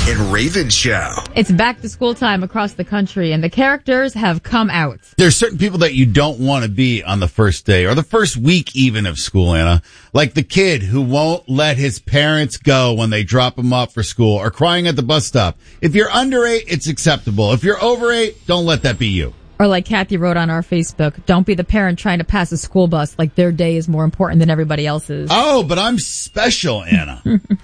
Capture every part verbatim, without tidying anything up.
and Raven Show. It's back to school time across the country, and the characters have come out. There's certain people that you don't want to be on the first day or the first week even of school, Anna. Like the kid who won't let his parents go when they drop him off for school or crying at the bus stop. If you're under eight, it's acceptable. If you're over eight, don't let that be you. Or like Kathy wrote on our Facebook, don't be the parent trying to pass a school bus like their day is more important than everybody else's. Oh, but I'm special, Anna.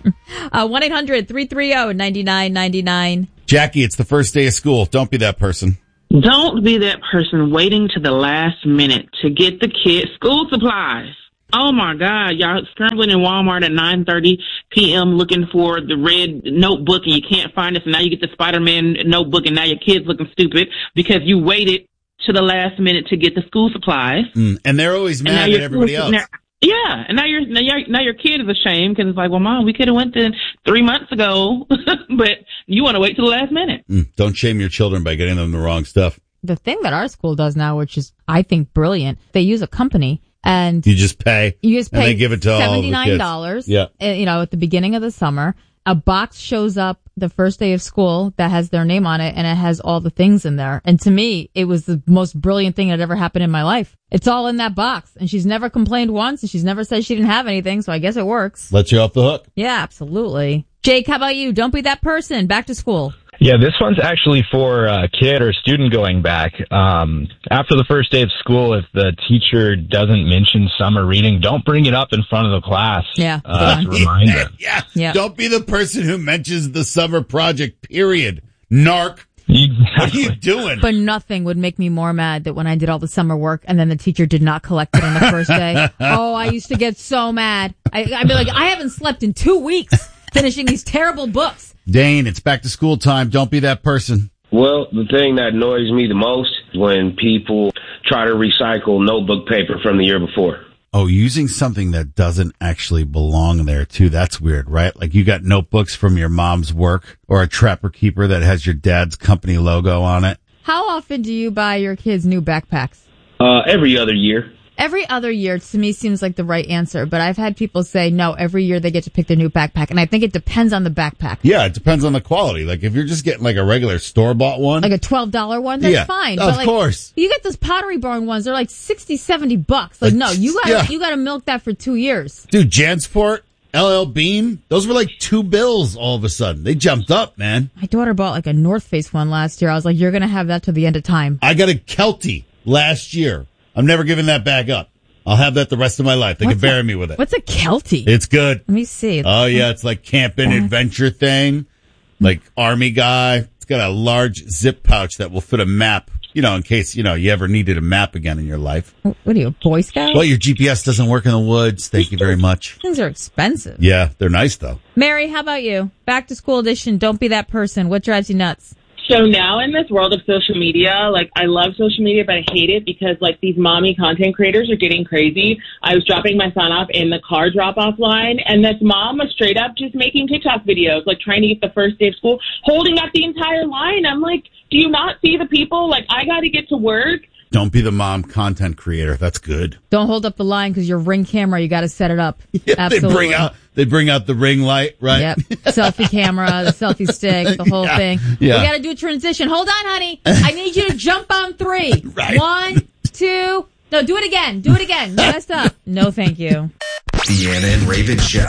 uh, one eight hundred three three zero nine nine nine nine. Jackie, it's the first day of school. Don't be that person. Don't be that person waiting to the last minute to get the kids school supplies. Oh, my God. Y'all scrambling in Walmart at nine thirty p.m. looking for the red notebook, and you can't find it. So now you get the Spider-Man notebook, and now your kid's looking stupid because you waited to the last minute to get the school supplies. Mm, and they're always mad at everybody else. There. Yeah, and now, you're, now, your, now your kid is ashamed because it's like, well, Mom, we could have went there three months ago, but you want to wait till the last minute. Mm, don't shame your children by getting them the wrong stuff. The thing that our school does now, which is, I think, brilliant, they use a company. And you just pay. You just pay and they give it to seventy-nine dollars. Yeah. You know, at the beginning of the summer, a box shows up the first day of school that has their name on it, and it has all the things in there. And to me, it was the most brilliant thing that ever happened in my life. It's all in that box, and she's never complained once, and she's never said she didn't have anything. So I guess it works. Lets you off the hook. Yeah, absolutely. Jake, how about you? Don't be that person. Back to school. Yeah, this one's actually for a kid or student going back. Um, after the first day of school, if the teacher doesn't mention summer reading, don't bring it up in front of the class. Yeah. Uh, to remind them. Yeah. yeah. Don't be the person who mentions the summer project, period. Narc. Exactly. What are you doing? But nothing would make me more mad than when I did all the summer work and then the teacher did not collect it on the first day. Oh, I used to get so mad. I, I'd be like, I haven't slept in two weeks finishing these terrible books. Dane, it's back to school time. Don't be that person. Well, the thing that annoys me the most is when people try to recycle notebook paper from the year before. Oh, using something that doesn't actually belong there, too. That's weird, right? Like you got notebooks from your mom's work or a Trapper Keeper that has your dad's company logo on it. How often do you buy your kids new backpacks? Uh, every other year. Every other year, to me, seems like the right answer. But I've had people say, no, every year they get to pick their new backpack. And I think it depends on the backpack. Yeah, it depends on the quality. Like, if you're just getting, like, a regular store-bought one. Like a twelve dollars one, that's yeah, fine. Of but like, course. You get those Pottery Barn ones, they're like sixty, seventy bucks. Like, like no, you gotta, yeah. you gotta milk that for two years. Dude, Jansport, L L Bean, those were like two bills all of a sudden. They jumped up, man. My daughter bought like a North Face one last year. I was like, you're gonna have that till the end of time. I got a Kelty last year. I'm never giving that back up. I'll have that the rest of my life. They What's can bury a, me with it. What's a Kelty? It's good. Let me see. Oh, yeah. It's like camping adventure thing. Like Army guy. It's got a large zip pouch that will fit a map, you know, in case, you know, you ever needed a map again in your life. What are you, a Boy Scout? Well, your G P S doesn't work in the woods. Thank you very much. Things are expensive. Yeah, they're nice, though. Mary, how about you? Back to school edition. Don't be that person. What drives you nuts? So now in this world of social media, like I love social media, but I hate it because like these mommy content creators are getting crazy. I was dropping my son off in the car drop-off line, and this mom was straight up just making TikTok videos, like trying to get the first day of school, holding up the entire line. I'm like, do you not see the people? Like, I got to get to work. Don't be the mom content creator. That's good. Don't hold up the line because your Ring camera, you got to set it up. Yeah, Absolutely. They bring out they bring out the ring light, right? Yep. Selfie camera, the selfie stick, the whole yeah. thing. Yeah. We got to do a transition. Hold on, honey. I need you to jump on three. Right. One, two. No, do it again. Do it again. You messed up. No, thank you. The Anna and Raven Show.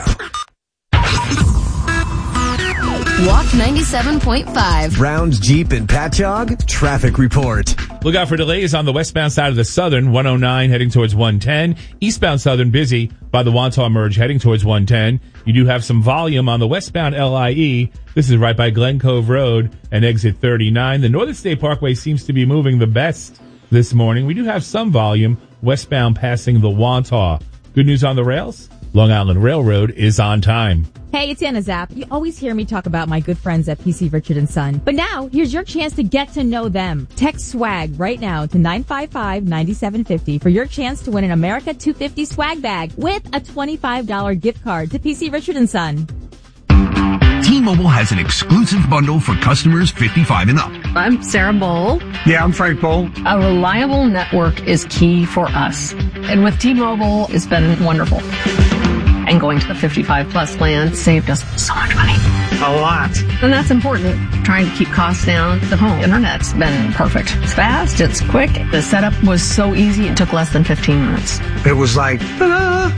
Walk ninety-seven point five. Browns Jeep and Patchogue traffic report. Look out for delays on the westbound side of the Southern, one oh nine heading towards one ten. Eastbound Southern busy by the Wantagh Merge heading towards one ten. You do have some volume on the westbound L I E. This is right by Glen Cove Road and exit thirty-nine. The Northern State Parkway seems to be moving the best this morning. We do have some volume westbound passing the Wantagh. Good news on the rails. Long Island Railroad is on time. Hey, it's Anna Zapp. You always hear me talk about my good friends at P C Richard and Son. But now, here's your chance to get to know them. Text SWAG right now to nine five five, nine seven five zero for your chance to win an America two fifty swag bag with a twenty-five dollars gift card to P C Richard and Son. T-Mobile has an exclusive bundle for customers fifty-five and up. I'm Sarah Bowl. Yeah, I'm Frank Bowl. A reliable network is key for us. And with T-Mobile, it's been wonderful. And And going to the fifty-five plus plan saved us so much money. A lot. And that's important. Trying to keep costs down. The home internet's been perfect. It's fast, it's quick. The setup was so easy, it took less than fifteen minutes. It was like, ah.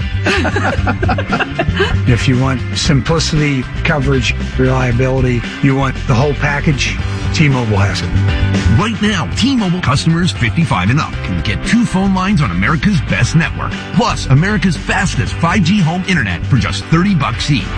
If you want simplicity, coverage, reliability, you want the whole package, T-Mobile has it. Right now, T-Mobile customers fifty-five and up can get two phone lines on America's best network, plus America's fastest five G home internet for just thirty bucks each.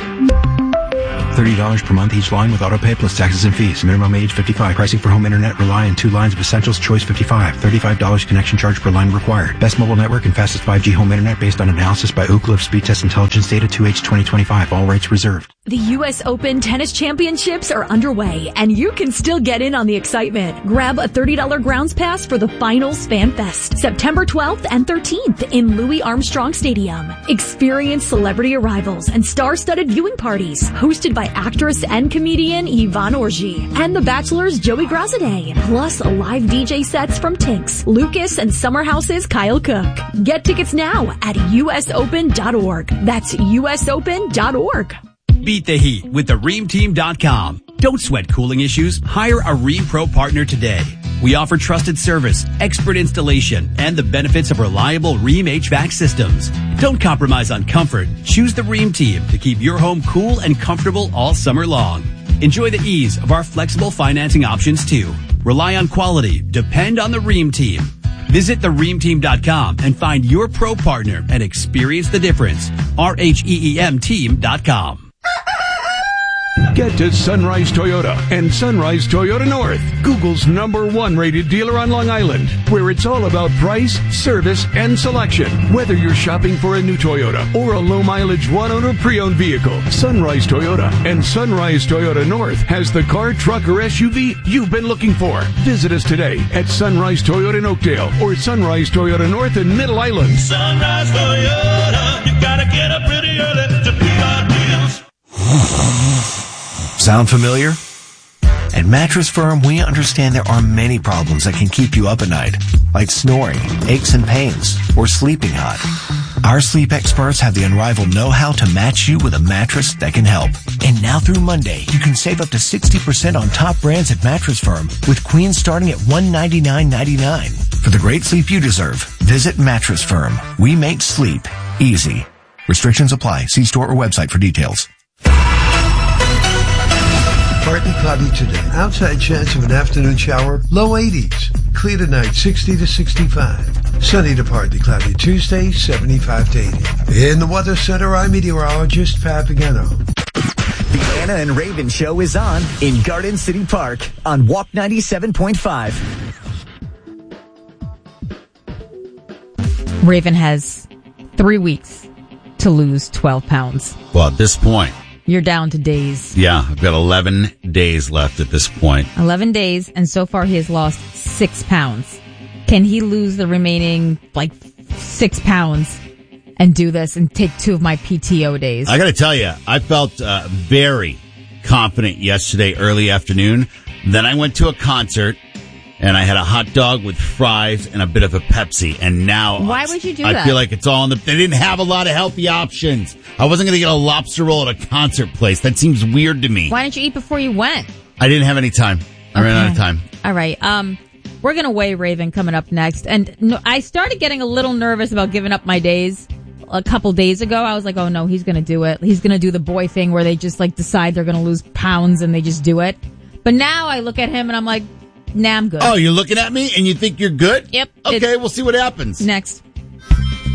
thirty dollars per month each line with autopay plus taxes and fees. Minimum age fifty-five. Pricing for home internet rely on two lines of Essentials Choice fifty-five. thirty-five dollars connection charge per line required. Best mobile network and fastest five G home internet based on analysis by Ookla of Speed Test Intelligence data two H twenty twenty-five. All rights reserved. The U S Open Tennis Championships are underway, and you can still get in on the excitement. Grab a thirty dollars grounds pass for the Finals Fan Fest, September twelfth and thirteenth in Louis Armstrong Stadium. Experience celebrity arrivals and star-studded viewing parties hosted by actress and comedian Yvonne Orji and The Bachelor's Joey Grassadei, plus live D J sets from Tinks, Lucas, and Summer House's Kyle Cook. Get tickets now at U S open dot org. That's U S open dot org. Beat the heat with the Rheem Team dot com. Don't sweat cooling issues. Hire a Rheem Pro partner today. We offer trusted service, expert installation, and the benefits of reliable Rheem H V A C systems. Don't compromise on comfort. Choose the Rheem Team to keep your home cool and comfortable all summer long. Enjoy the ease of our flexible financing options too. Rely on quality. Depend on the Rheem Team. Visit the Rheem Team dot com and find your pro partner and experience the difference. R H E E M team dot com. Get to Sunrise Toyota and Sunrise Toyota North, Google's number one rated dealer on Long Island, where it's all about price, service, and selection. Whether you're shopping for a new Toyota or a low mileage one owner pre-owned vehicle, Sunrise Toyota and Sunrise Toyota North has the car, truck, or S U V you've been looking for. Visit us today at Sunrise Toyota in Oakdale or Sunrise Toyota North in Middle Island. Sunrise Toyota, you gotta get up pretty early to beat our deals. Sound familiar? At Mattress Firm, we understand there are many problems that can keep you up at night, like snoring, aches and pains, or sleeping hot. Our sleep experts have the unrivaled know-how to match you with a mattress that can help. And now through Monday, you can save up to sixty percent on top brands at Mattress Firm, with queens starting at one hundred ninety-nine ninety-nine. For the great sleep you deserve, visit Mattress Firm. We make sleep easy. Restrictions apply. See store or website for details. Partly cloudy today. Outside chance of an afternoon shower. Low eighties. Clear tonight, sixty to sixty-five. Sunny to partly cloudy Tuesday, seventy-five to eighty. In the Weather Center, I'm meteorologist Pat Pagano. The Anna and Raven Show is on in Garden City Park on Walk ninety-seven point five. Raven has three weeks to lose twelve pounds. Well, at this point. You're down to days. Yeah, I've got eleven days left at this point. eleven days, and so far he has lost six pounds. Can he lose the remaining, like, six pounds and do this and take two of my P T O days? I got to tell you, I felt uh, very confident yesterday early afternoon. Then I went to a concert, and I had a hot dog with fries and a bit of a Pepsi. And now why would you do I that? feel like it's all in the... They didn't have a lot of healthy options. I wasn't going to get a lobster roll at a concert place. That seems weird to me. Why didn't you eat before you went? I didn't have any time. I okay. ran out of time. All right. Um, we're going to weigh Raven coming up next. And no, I started getting a little nervous about giving up my days a couple days ago. I was like, oh, no, he's going to do it. He's going to do the boy thing where they just, like, decide they're going to lose pounds and they just do it. But now I look at him and I'm like, nah, I'm good. Oh, you're looking at me and you think you're good? Yep. Okay, we'll see what happens. Next.